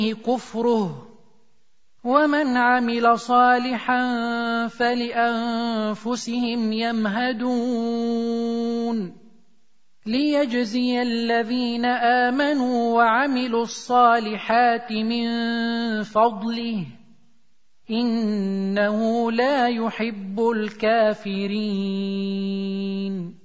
كفره ومن عمل صالحا فلأنفسهم يمهدون ليجزي الذين آمنوا وعملوا الصالحات من فضله إنه لا يحب الكافرين.